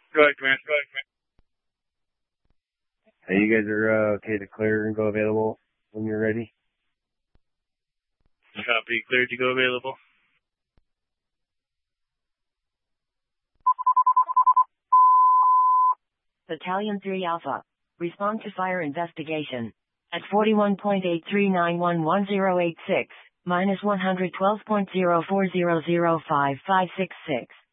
Go ahead, Command. Hey, you guys are okay to clear and go available when you're ready? Copy. Cleared to go available. Battalion 3 Alpha. Respond to fire investigation. At 41.83911086, minus 112.04005566.